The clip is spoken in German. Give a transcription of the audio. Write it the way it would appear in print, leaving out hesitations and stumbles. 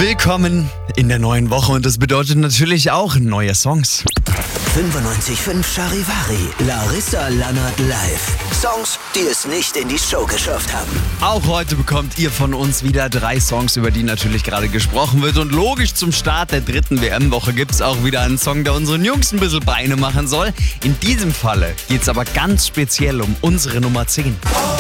Willkommen in der neuen Woche und das bedeutet natürlich auch neue Songs. 95.5 Charivari, Larissa Lannert live. Songs, die es nicht in die Show geschafft haben. Auch heute bekommt ihr von uns wieder 3 Songs, über die natürlich gerade gesprochen wird. Und logisch, zum Start der 3. WM-Woche gibt es auch wieder einen Song, der unseren Jungs ein bisschen Beine machen soll. In diesem Falle geht es aber ganz speziell um unsere Nummer 10.